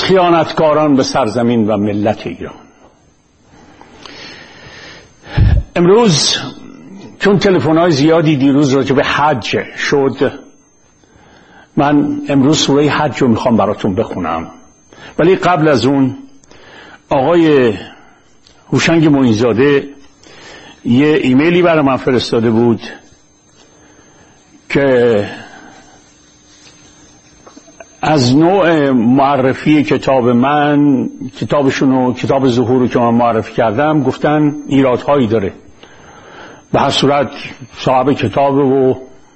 خیانتکاران به سرزمین و ملت ایران. امروز چون تلفن‌های زیادی دیروز راجع به حج شد، من امروز سوره حج رو میخوام براتون بخونم، ولی قبل از اون آقای هوشنگ معین‌زاده یه ایمیلی برای من فرستاده بود که از نوع معرفی کتاب من، کتابشون و کتاب ظهور رو که من معرفی کردم، گفتن ایرادهایی داره. به هر صورت صاحب کتاب و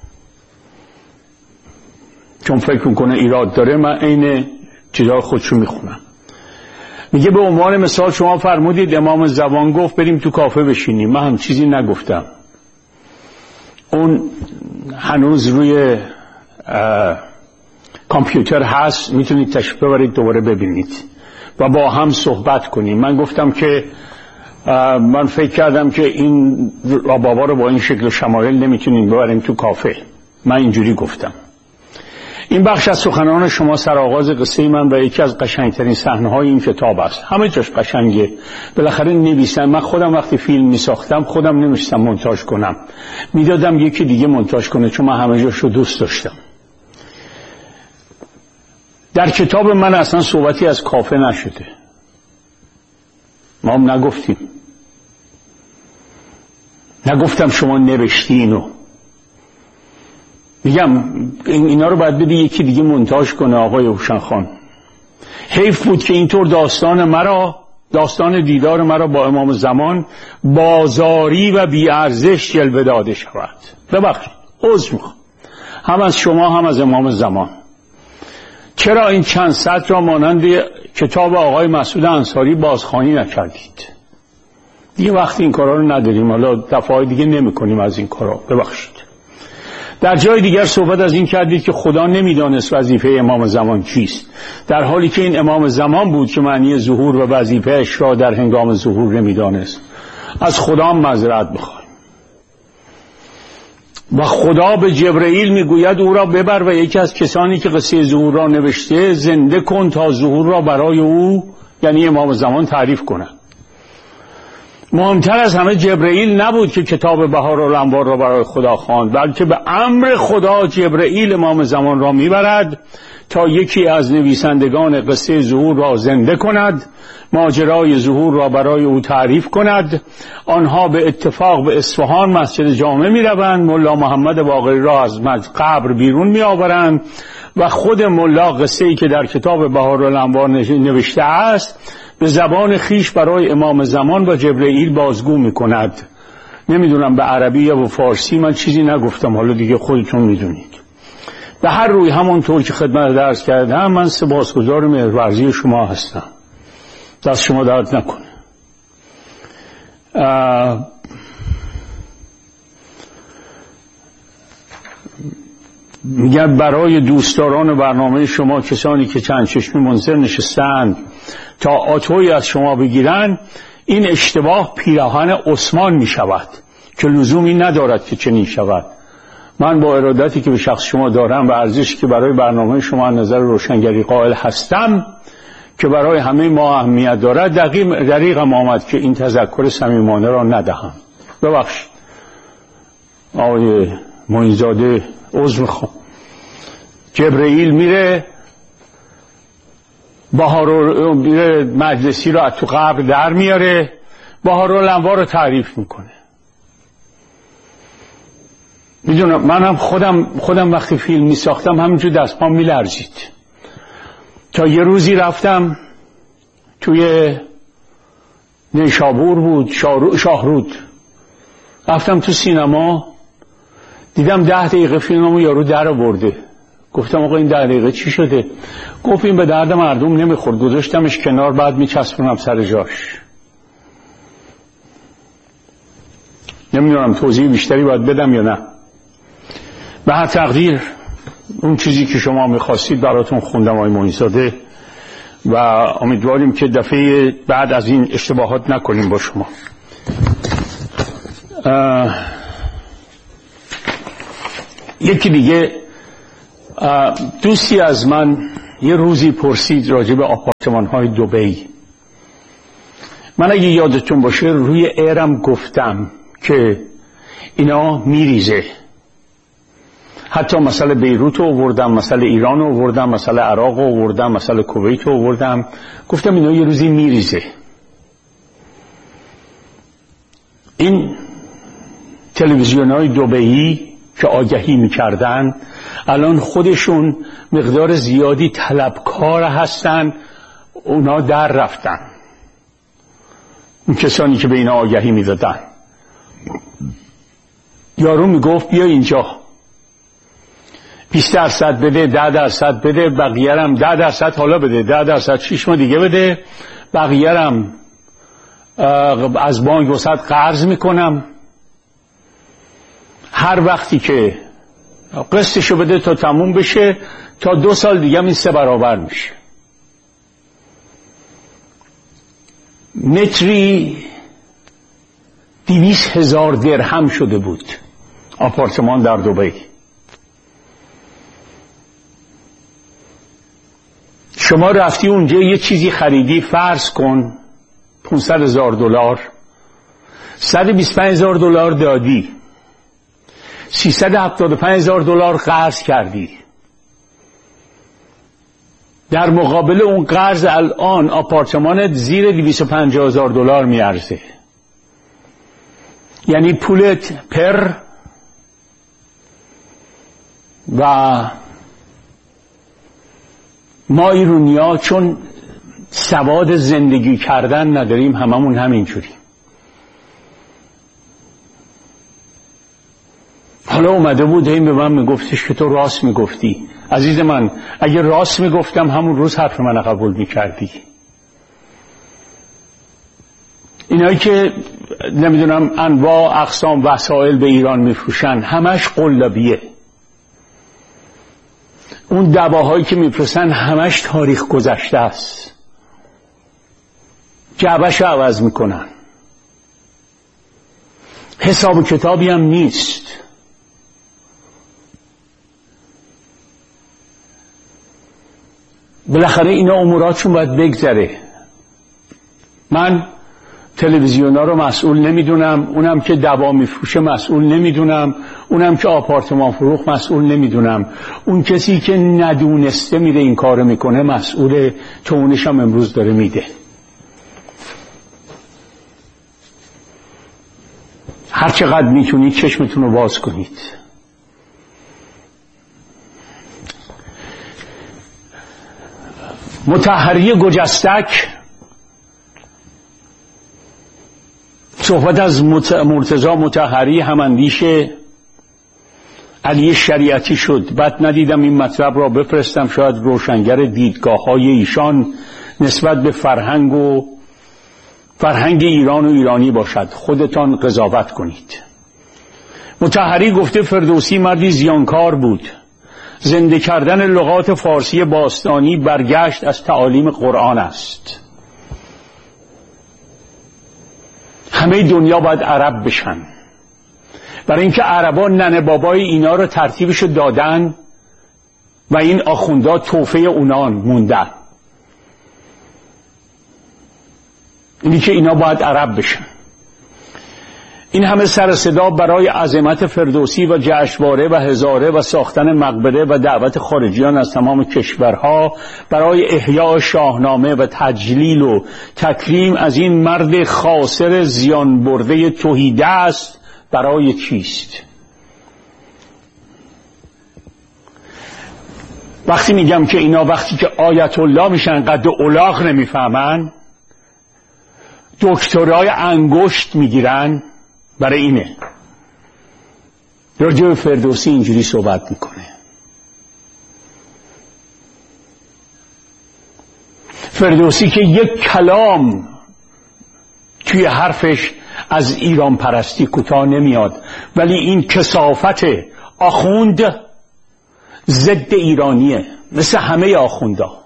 چون فکر میکنه ایراد داره، من عین چیزای خودشو میخونم. میگه به عنوان مثال شما فرمودید امام زمان گفت بریم تو کافه بشینیم. من هم چیزی نگفتم. اون هنوز روی کامپیوتر هست، میتونید تشریف ببرید دوباره ببینید و با هم صحبت کنیم. من گفتم که من فکر کردم که این بابا رو با این شکل و شمایل نمیتونیم ببریم تو کافه. من اینجوری گفتم. این بخش از سخنان شما سرآغاز قصه من و یکی از قشنگترین صحنه‌های این کتاب است. همه جاش قشنگه. بالاخره نویسن. من خودم وقتی فیلم میساختم خودم نمی‌شستم مونتاژ کنم، میدادم یکی دیگه مونتاژ کنه، چون من همه جاشو دوست داشتم. در کتاب من اصلا صحبتی از کافه نشده. ما هم نگفتم شما نوشتی اینو. میگم اینا رو باید بدی یکی دیگه مونتاژ کنه آقای هوشنگ خان. حیف بود که اینطور داستان دیدار مرا با امام زمان بازاری و بی‌ارزش جلوه داده شود. ببخشید، عذر میخوام، هم از شما هم از امام زمان. چرا این چند سطر را مانند کتاب آقای مسعود انصاری بازخوانی نکردید؟ دیگه وقتی این کارا رو نداریم، حالا دفعه دیگه نمی کنیم از این کارا. ببخشید. در جای دیگر صحبت از این کردید که خدا نمیدانست وظیفه امام زمان چیست، در حالی که این امام زمان بود که معنی ظهور و وظیفه‌اش را در هنگام ظهور نمیدانست. از خدا معذرت بخواهیم. و خدا به جبرئیل میگوید او را ببر و یکی از کسانی که قصه ظهور را نوشته زنده کن تا ظهور را برای او، یعنی امام زمان، تعریف کند. مهمتر از همه جبرئیل نبود که کتاب بهارالانوار را برای خدا خواند، بلکه به امر خدا جبرئیل امام زمان را میبرد تا یکی از نویسندگان قصه ظهور را زنده کند، ماجرای ظهور را برای او تعریف کند. آنها به اتفاق به اصفهان مسجد جامع میروند، ملا محمد باقری را از قبر بیرون میآورند و خود ملا قصه‌ای که در کتاب بهارالانوار نوشته است به زبان خیش برای امام زمان و جبرئیل بازگو میکند. نمیدونم به عربی یا به فارسی، من چیزی نگفتم، حالا دیگه خودتون میدونید. به هر روی همونطور که خدمت درس کردم، من سپاسگزار مهرورزی شما هستم. دست شما درد نکنه. میگم برای دوستداران برنامه شما، کسانی که چند چشمی منظر نشستند تا آتویی از شما بگیرن، این اشتباه پیراهن عثمان می شود که لزومی ندارد که چنین شود. من با ارادتی که به شخص شما دارم و ارزشی که برای برنامه شما نظر روشنگری قائل هستم که برای همه ما اهمیت دارد، دقیقم آمد که این تذکر صمیمانه را ندهم. ببخشید آقای معین‌زاده، عذر میخوام. جبرئیل میره مجلسی رو از تو قبر در میاره، بهارالانوار رو تعریف میکنه. میدونم منم خودم وقتی فیلم میساختم همینجور دستپام میلرزید. تا یه روزی رفتم توی نیشابور بود، شاهرود، رفتم تو سینما، دیدم 10 دقیقه فیلممو یارو در آورده. گفتم آقا این 10 دقیقه چی شده؟ گفت این به درد مردم نمیخورد، گذاشتمش کنار، بعد میچسبونم سر جاش. نمیدونم توضیح بیشتری باید بدم یا نه. به هر تقدیر اون چیزی که شما میخواستید براتون خوندم آقای معین‌زاده و امیدواریم که دفعه بعد از این اشتباهات نکنیم با شما. یکی دیگه دوستی از من یه روزی پرسید راجع به آپارتمان‌های دبی. من اگه یادتون باشه روی ایرم گفتم که اینا میریزه. حتی مسئله بیروت رو آوردم، مسئله ایران رو آوردم، مسئله عراق رو آوردم، مسئله کویت رو آوردم. گفتم اینا یه روزی میریزه. این تلویزیون‌های دبی که آگهی میکردن الان خودشون مقدار زیادی طلبکار هستن، اونا در رفتن. اون کسانی که به اینا آگهی میدادن، یارو میگفت بیا اینجا 20% بده، 10% بده، بقیه‌رم 10% حالا بده، 10% 6 ماه دیگه بده، بقیه‌رم از بانک وسط قرض میکنم. هر وقتی که قسطشو بده تا تموم بشه، تا 2 سال دیگه این 3 برابر میشه. متری 200,000 درهم شده بود آپارتمان در دبی. شما رفتی اونجا یه چیزی خریدی، فرض کن $500,000، $125,000 دادی، $375,000 قرض کردی. در مقابل اون قرض الان آپارتمانت زیر $250,000 میارزه. یعنی پولت پر و ما ایرونیا چون سواد زندگی کردن نداریم، هممون همینجوری. حالا اومده بود این به من میگفتش که تو راست میگفتی. عزیز من، اگه راست میگفتم همون روز حرف من قبول میکردی. اینایی که نمیدونم انواع اقسام وسایل به ایران میفروشن همش قلابیه. اون دواهایی که میفروشن همش تاریخ گذشته است، جعبه‌ش عوض میکنن، حساب و کتابی هم نیست. بالاخره اینا اموراتشون باید بگذره. من تلویزیونا رو مسئول نمیدونم، اونم که دوا میفروشه مسئول نمیدونم، اونم که آپارتمان فروخت مسئول نمیدونم. اون کسی که ندونسته میره این کارو میکنه مسئوله، چونش هم امروز داره میده. هر چقدر میتونید چشمتون رو باز کنید. مطهری گجستک صحبت از مرتضی مطهری هماندیش علی شریعتی شد. بعد ندیدم این مطلب را بفرستم، شاید روشنگر دیدگاه‌های ایشان نسبت به فرهنگ ایران و ایرانی باشد. خودتان قضاوت کنید. مطهری گفته فردوسی مردی زیانکار بود. زنده کردن لغات فارسی باستانی برگشت از تعالیم قرآن است. همه دنیا باید عرب بشن، برای اینکه عربان ننه بابای اینا رو ترتیبشو دادن و این آخوندا توفه اونان موندن. اینی که اینا باید عرب بشن. این همه سر صدا برای عظمت فردوسی و جشنواره و هزاره و ساختن مقبره و دعوت خارجیان از تمام کشورها برای احیاء شاهنامه و تجلیل و تکریم از این مرد خاسر زیان برده تهیدست برای چیست؟ وقتی میگم که اینا وقتی که آیت الله میشن قد الاغ نمیفهمن، دکترای انگشت میگیرن، برای اینه راجع به فردوسی اینجوری صحبت میکنه. فردوسی که یک کلام توی حرفش از ایران پرستی کوتاه نمیاد، ولی این کثافت آخوند ضد ایرانیه، مثل همه آخوندا.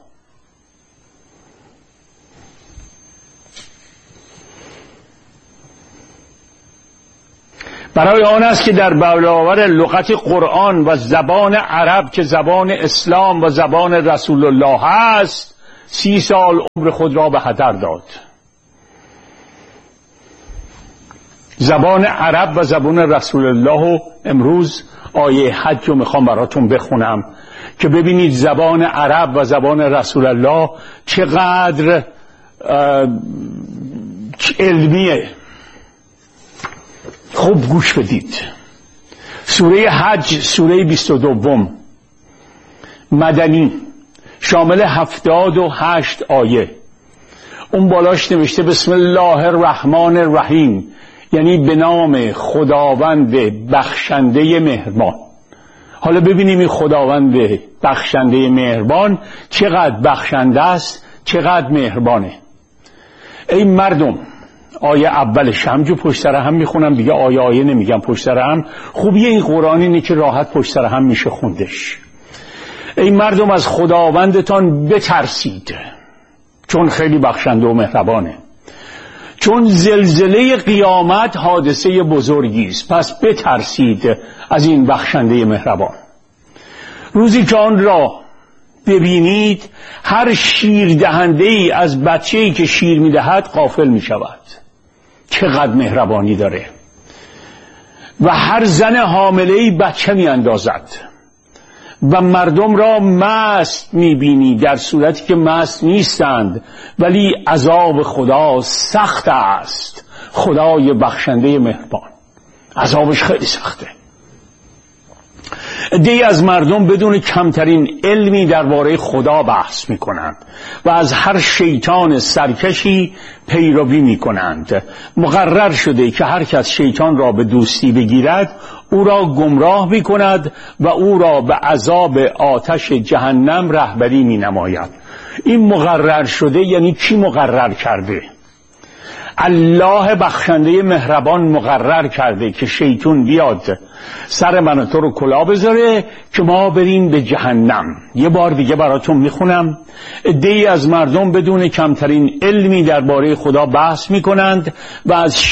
برای آن است که در برابر لغت قرآن و زبان عرب که زبان اسلام و زبان رسول الله است 30 سال عمر خود را به هدر داد. زبان عرب و زبان رسول الله. امروز آیه حج رو میخوام براتون بخونم که ببینید زبان عرب و زبان رسول الله چقدر علمیه. خوب گوش بدید. سوره حج سوره 22 مدنی، شامل 78 آیه. اون بالاش نوشته بسم الله الرحمن الرحیم، یعنی به نام خداوند بخشنده مهربان. حالا ببینیم این خداوند بخشنده مهربان چقدر بخشنده است، چقدر مهربانه. ای مردم، آیه اولش همجور پشت سر هم میخونم دیگه، آیه نمیگم پشت سر هم. خوبی این قرآن اینه که راحت پشت سر هم میشه خوندش. ای مردم از خداوندتان بترسید چون خیلی بخشنده و مهربانه. چون زلزله قیامت حادثه بزرگی است، پس بترسید از این بخشنده مهربان. روزی که آن را ببینید هر شیر دهنده ای از بچه‌ای که شیر میدهد غافل می شود. چقدر مهربانی داره. و هر زن حامله‌ای بچه می اندازد و مردم را مست می بینی در صورتی که مست نیستند، ولی عذاب خدا سخت است. خدای بخشنده مهربان عذابش خیلی سخته. عده‌ای از مردم بدون کمترین علمی درباره خدا بحث می کنند و از هر شیطان سرکشی پیروی می کنند. مقرر شده که هر کس شیطان را به دوستی بگیرد او را گمراه می کند و او را به عذاب آتش جهنم رهبری می نماید. این مقرر شده یعنی کی مقرر کرده؟ الله بخشنده مهربان مقرر کرده که شیطان بیاد سر من و تو رو کلا بذاره که ما بریم به جهنم. یه بار دیگه براتون میخونم. عده‌ای از مردم بدون کمترین علمی درباره خدا بحث میکنند و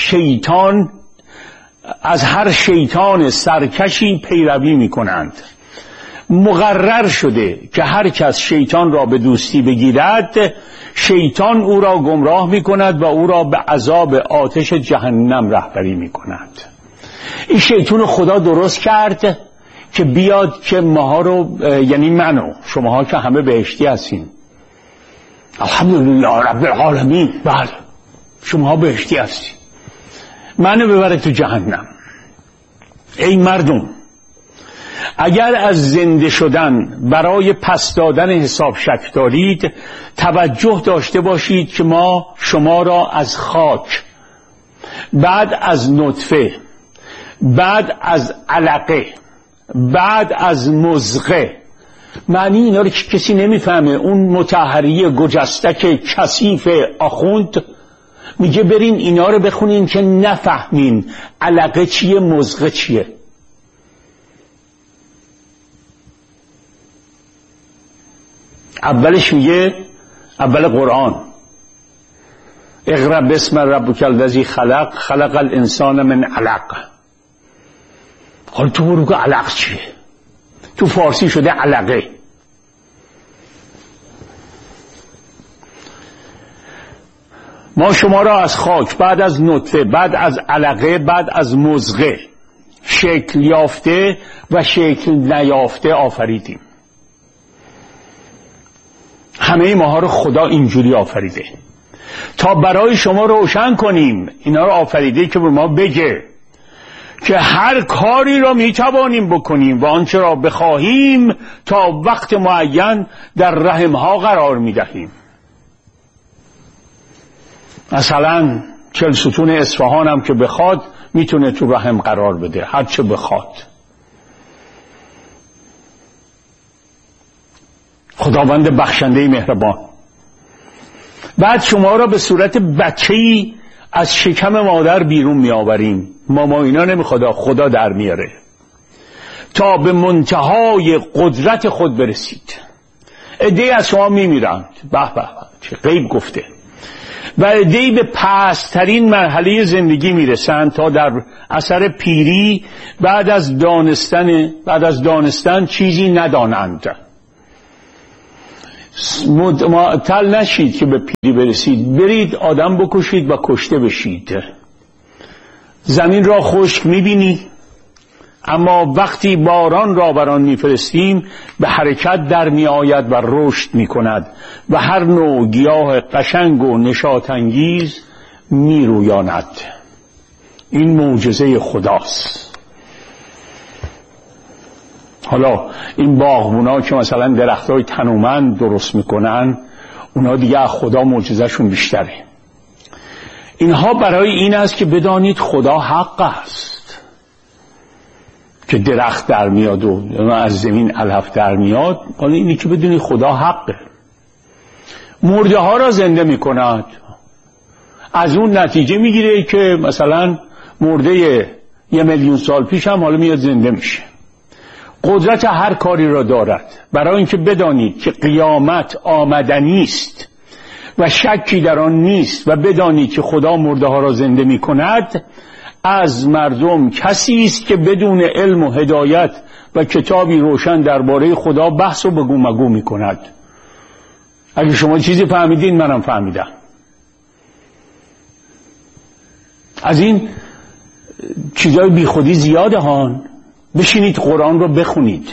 از هر شیطان سرکشی پیروی میکنند. مقرر شده که هر کس شیطان را به دوستی بگیرد شیطان او را گمراه می کند و او را به عذاب آتش جهنم رهبری می کند. این شیطان خدا درست کرد که بیاد که ماها رو، یعنی منو، شماها که همه بهشتی هستین، الحمدلله رب العالمین، بله شماها بهشتی هستین، منو ببره تو جهنم. ای مردم، اگر از زنده شدن برای پس دادن حساب شک دارید توجه داشته باشید که ما شما را از خاک، بعد از نطفه، بعد از علقه، بعد از مضغه، معنی اینا رو که کسی نمیفهمه. اون مطهری گجستک کثیف آخوند میگه برین اینا رو بخونین که نفهمین علقه چیه مضغه چیه. اولش میگه اول قرآن اقرأ باسم ربک الذی خلق خلق الانسان من علق. حالا تو برو که علق چیه؟ تو فارسی شده علقه. ما شما را از خاک، بعد از نطفه، بعد از علقه، بعد از مضغه، شکل یافته و شکل نیافته آفریدیم. همه ماها رو خدا اینجوری آفریده تا برای شما روشن کنیم. اینا رو آفریده که به ما بگه که هر کاری را میتوانیم بکنیم و آنچه را بخواهیم تا وقت معین در رحمها قرار میدهیم. مثلا 40 ستون اصفهان هم که بخواد میتونه تو رحم قرار بده، هر چه بخواد. خداوند بخشنده مهربان. بعد شما را به صورت بچه‌ای از شکم مادر بیرون می آوریم. ماما اینا نمیخواد، خدا در میاره تا به منتهای قدرت خود برسید. عده‌ای از شما میمیرند. به به چه غیب گفته. و عده‌ای به پست‌ترین مرحله زندگی میرسند تا در اثر پیری بعد از دانستن چیزی ندانند. معطل نشید که به پیری برسید، برید آدم بکشید و کشته بشید. زمین را خشک میبینی، اما وقتی باران را بر آن میفرستیم به حرکت در میآید و رشد میکند و هر نوع گیاه قشنگ و نشاط انگیز میرویاند. این معجزه خداست. حالا این باغبونا که مثلا درختای تنومند درست میکنن، اونا دیگه از خدا معجزهشون بیشتره. اینها برای این است که بدانید خدا حق است که درخت در میاد و از زمین علف در میاد. حالا اینی که بدونید خدا حقه. مرده ها را زنده میکند، از اون نتیجه میگیره که مثلا مرده 1,000,000 سال پیش هم حالا میاد زنده میشه. قدرت هر کاری را دارد. برای اینکه بدانید که قیامت آمدنی است و شکی در آن نیست و بدانید که خدا مرده ها را زنده می کند، از مردم کسی است که بدون علم و هدایت و کتابی روشن درباره خدا بحث و بگو مگو می کند. اگه شما چیزی فهمیدین منم فهمیدم. از این چیزای بی خودی زیاده هان. بشینید قرآن رو بخونید.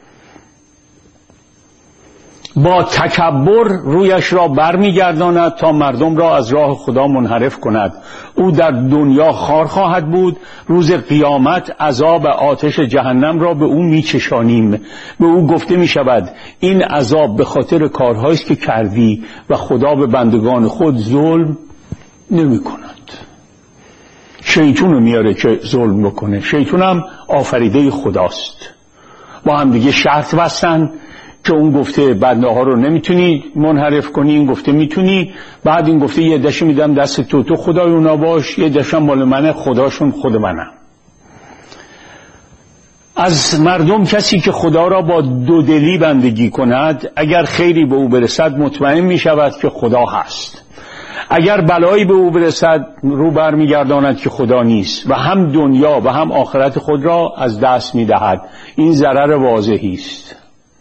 با تکبر رویش را برمیگرداند تا مردم را از راه خدا منحرف کند. او در دنیا خار خواهد بود، روز قیامت عذاب آتش جهنم را به او میچشانیم. به او گفته میشود این عذاب به خاطر کارهایی است که کردی و خدا به بندگان خود ظلم نمی کند. شیطون رو میاره که ظلم بکنه. شیطون هم آفریده خداست. با هم دیگه شرط بستن که اون گفته بنده ها رو نمیتونی منحرف کنی، این گفته میتونی. بعد این گفته یه دشی میدم دست تو خدای اونا باش، یه دشم مال منه، خداشون خود منم. از مردم کسی که خدا را با دودلی بندگی کند، اگر خیری به او برسد مطمئن میشود که خدا هست. اگر بلایی به او برسد رو بر میگرداند که خدا نیست و هم دنیا و هم آخرت خود را از دست میدهد. این ضرر واضحی است.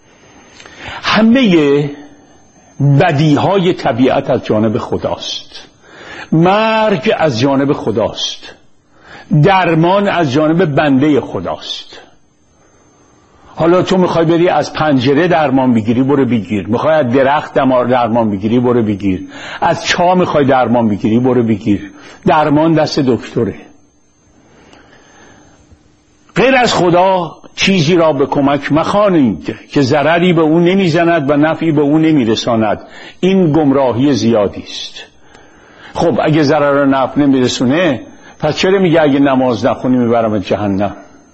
همه بدیهای طبیعت از جانب خداست. مرگ از جانب خداست. درمان از جانب بنده خداست. حالا تو میخوای بری از پنجره درمان بگیری، برو بگیر. میخوای از درخت درمان بگیری، برو بگیر. از چا میخوای درمان بگیری، برو بگیر. درمان دست دکتره. غیر از خدا چیزی را به کمک مخوانید که ضرری به او نمیزند و نفعی به او نمیرساند. این گمراهی زیادی است. خب اگه ضرر و نفع نمیرسونه، پس چرا میگه اگه نماز نخونی میبرم جهنم؟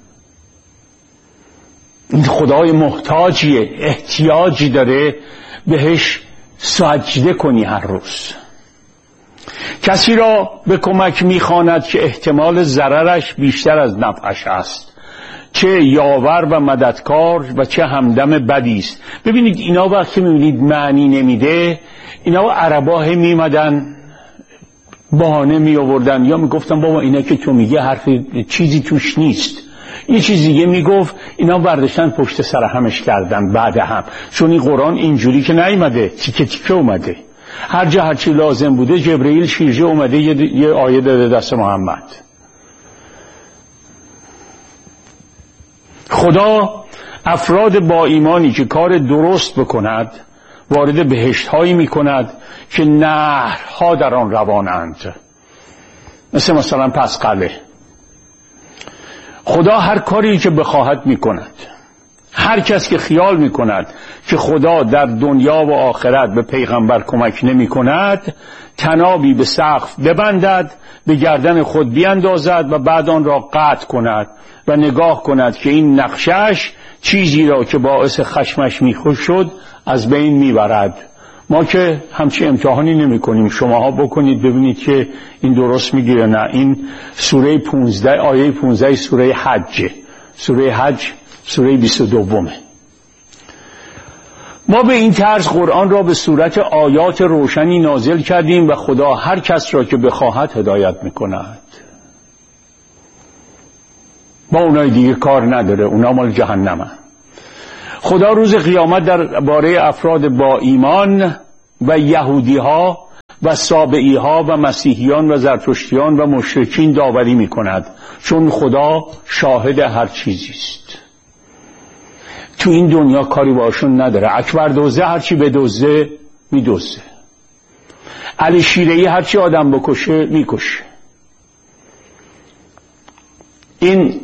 این خدای محتاجیه، احتیاجی داره بهش سجده کنی هر روز. کسی را به کمک میخواند که احتمال ضررش بیشتر از نفعش است، چه یاور و مددکار و چه همدم بدی است. ببینید اینا وقتی میبینید معنی نمیده، اینا عربا میمدن بهانه می آوردن یا میگفتن بابا اینا که تو میگه حرف چیزی توش نیست. یه چیز دیگه میگفت، اینا برداشتن پشت سر همش کردن بعد هم. چون این قرآن اینجوری که نیومده، تیکه تیکه اومده. هر جا هر چی لازم بوده جبرئیل شیرجه اومده یه آیه داده دست محمد. خدا افراد با ایمانی که کار درست بکند وارد بهشت‌هایی می‌کند که نهرها در آن روانند. مثلا پسقله. خدا هر کاری که بخواهد می‌کند. هر کس که خیال می‌کند که خدا در دنیا و آخرت به پیغمبر کمک نمی‌کند، تنابی به سقف ببندد، به گردن خود بیاندازد و بعد آن را قطع کند و نگاه کند که این نقشش چیزی را که باعث خشمش میخوش شد از بین میبرد. ما که همچی امتحانی نمی کنیم، شماها بکنید ببینید که این درست میگیره نه. این سوره 15 آیه 15 سوره حج، سوره حج سوره 22. ما به این طرز قرآن را به صورت آیات روشنی نازل کردیم و خدا هر کس را که بخواهد هدایت میکند. با اونای دیگه کار نداره، اونا مال جهنمه. خدا روز قیامت در باره افراد با ایمان و یهودی ها و سابعی ها و مسیحیان و زرتشتیان و مشرکین داوری میکند، چون خدا شاهد هر چیزی است. تو این دنیا کاری باشون نداره. اکبر دوزه هرچی بدوزه میدوزه، علی شیره‌ای هرچی آدم بکشه میکشه، این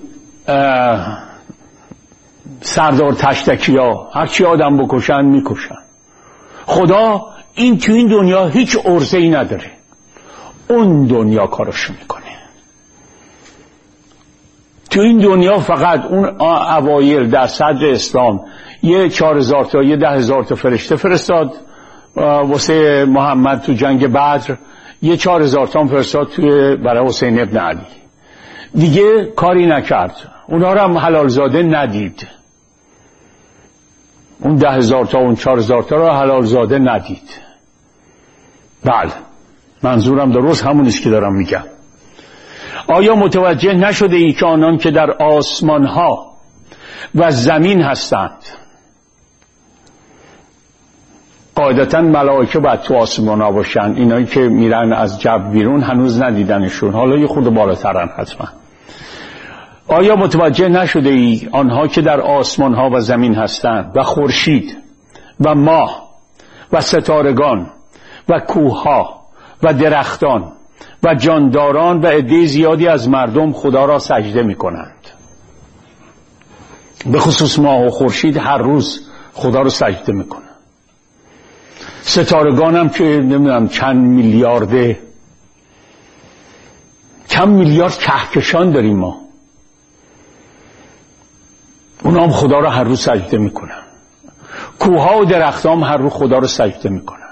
سردار تشتکی ها هرچی آدم بکشن میکشن. خدا تو این دنیا هیچ عرضه‌ای نداره، اون دنیا کارشو میکنه. تو این دنیا فقط اون اوایل در صدر اسلام یه 4000 تا یه 10,000 تا فرشته فرستاد واسه محمد تو جنگ بدر، یه 4000 تا فرستاد برای حسین ابن علی. دیگه کاری نکرد، اونا رو هم حلال زاده ندید. اون 10,000 تا اون 4000 تا رو حلال زاده ندید. بله، منظورم درست همونیست که دارم میگم. آیا متوجه نشده ای که آنان که در آسمان ها و زمین هستند، قاعدتا ملائکه باید تو آسمان ها باشن، اینایی که میرن از جو بیرون هنوز ندیدنشون، حالا یه خود بالاترن حتما. آیا متوجه نشده ای آنها که در آسمان ها و زمین هستند و خورشید و ماه و ستارگان و کوه ها و درختان و جانداران و عده زیادی از مردم خدا را سجده می کنند. به خصوص ماه و خورشید هر روز خدا را سجده می کنند. ستارگان هم که نمیدونم چند میلیارده، چند میلیارد کهکشان داریم ما، اونا هم خدا را هر روز سجده می کنند. کوه ها و درخت هم هر روز خدا را سجده می کنند.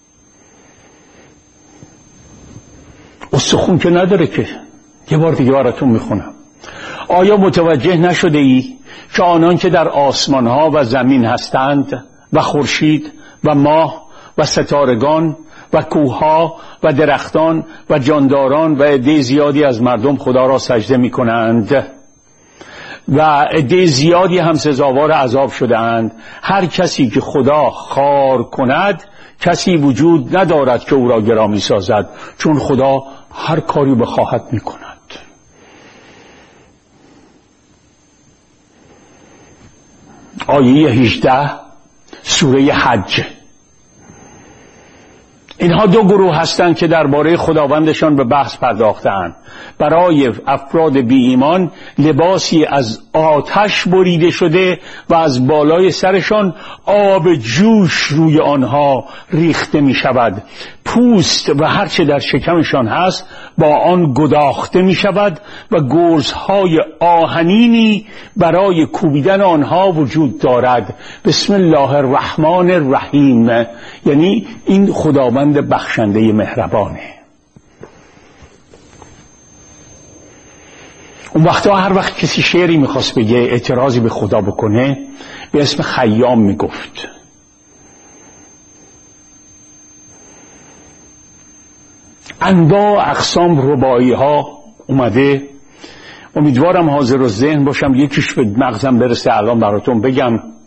استخون که نداره که. یه بار دیگه براتون میخونم. آیا متوجه نشده ای که آنان که در آسمان ها و زمین هستند و خورشید و ماه و ستارگان و کوه ها و درختان و جانداران و عده زیادی از مردم خدا را سجده می کنند و عده زیادی هم سزاوار عذاب شده اند؟ هر کسی که خدا خوار کند کسی وجود ندارد که او را گرامی سازد، چون خدا هر کاری بخواهد می کند. آیه 18 سوره حج. اینها دو گروه هستند که درباره خداوندشان به بحث پرداختند. برای افراد بی ایمان لباسی از آتش بریده شده و از بالای سرشان آب جوش روی آنها ریخته می شود. پوست و هرچه در شکمشان هست با آن گداخته می شود و گرزهای آهنینی برای کوبیدن آنها وجود دارد. بسم الله الرحمن الرحیم، یعنی این خداوند بخشنده مهربانه. اون وقتا هر وقت کسی شعری میخواست بگه، اعتراضی به خدا بکنه، به اسم خیام میگفت. انواع اقسام رباعی ها اومده. امیدوارم حاضر و ذهن باشم یکیش به مغزم برسه الان براتون بگم.